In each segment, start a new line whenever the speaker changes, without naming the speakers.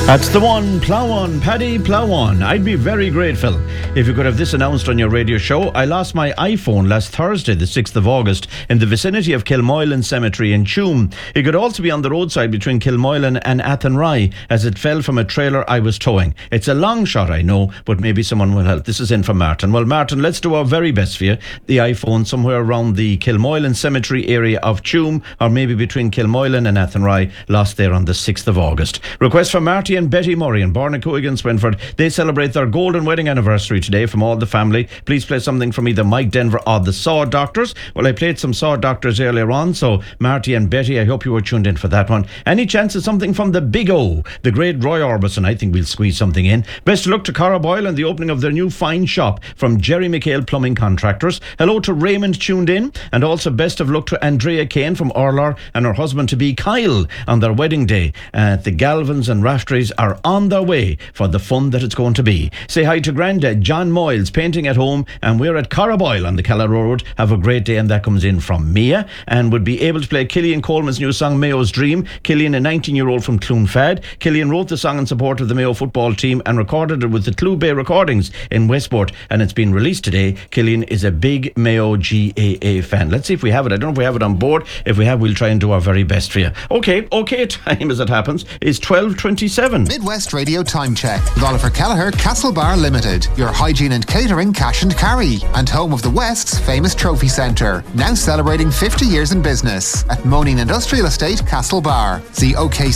That's the one, plough on, Paddy, plough on. I'd be very grateful if you could have this announced on your radio show. I lost my iPhone last Thursday, the 6th of August, in the vicinity of Kilmoylan Cemetery in Tuam. It could also be on the roadside between Kilmoylan and Athenry, as it fell from a trailer I was towing. It's a long shot, I know, but maybe someone will help. This is in from Martin. Well, Martin, let's do our very best for you. The iPhone somewhere around the Kilmoylan Cemetery area of Tuam, or maybe between Kilmoylan and Athenry, lost there on the 6th of August. Request for Marty and Betty Murray in Bornacoig and Swinford. They celebrate their golden wedding anniversary today from all the family. Please play something from either Mike Denver or the Saw Doctors. Well, I played some Saw Doctors earlier on, so Marty and Betty, I hope you were tuned in for that one. Any chance of something from the Big O, the great Roy Orbison? I think we'll squeeze something in. Best of luck to Carraboyle and the opening of their new fine shop from Jerry McHale Plumbing Contractors. Hello to Raymond tuned in, and also best of luck to Andrea Kane from Orlar and her husband-to-be Kyle on their wedding day. The Galvins and Rafteries are on their way for the fun that it's going to be. Say hi to Grandad John Moyles, painting at home, and we're at Carraboyle on the Calla Road. Have a great day, and that comes in from Mia, and would be able to play Killian Coleman's new song Mayo's Dream. Killian, a 19-year-old from Clonfad. Killian wrote the song in support of the Mayo football team and recorded it with the Clou Bay Recordings in Westport, and it's been released today. Killian is a big Mayo GAA fan. Let's see if we have it. I don't know if we have it on board. If we have, we'll try and do our very best for you. Okay, time as it happens is 12:27.
Midwest Radio Time Check with Oliver Kelleher, Castlebar Limited, your hygiene and catering cash and carry, and home of the West's famous trophy centre. Now celebrating 50 years in business at Moaning Industrial Estate, Castlebar. See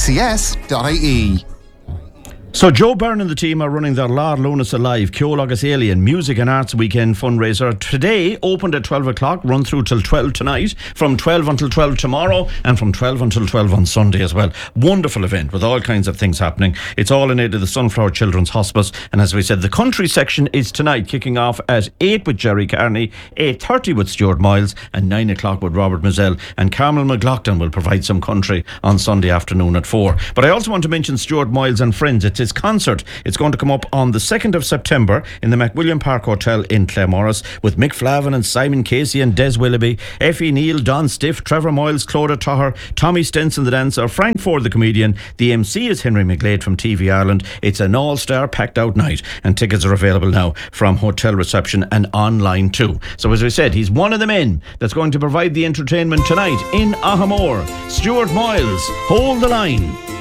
okcs.ie.
So Joe Byrne and the team are running their Lár Lunas Alive, Ceolagus Alien Music and Arts Weekend fundraiser. Today, opened at 12 o'clock, run through till 12 tonight, from 12 until 12 tomorrow, and from 12 until 12 on Sunday as well. Wonderful event with all kinds of things happening. It's all in aid of the Sunflower Children's Hospice, and as we said, the country section is tonight, kicking off at 8 with Jerry Carney, 8:30 with Stuart Miles, and 9 o'clock with Robert Mazzell, and Carmel McLaughlin will provide some country on Sunday afternoon at 4. But I also want to mention Stuart Miles and Friends. It's his concert. It's going to come up on the 2nd of September in the McWilliam Park Hotel in Claremorris with Mick Flavin and Simon Casey and Des Willoughby, Effie Neal, Don Stiff, Trevor Moyles, Clodagh Toher, Tommy Stenson the dancer, Frank Ford the comedian. The MC is Henry McGlade from TV Ireland. It's an all-star packed out night, and tickets are available now from hotel reception and online too. So as we said, he's one of the men that's going to provide the entertainment tonight in Ahamore. Stuart Miles, hold the line.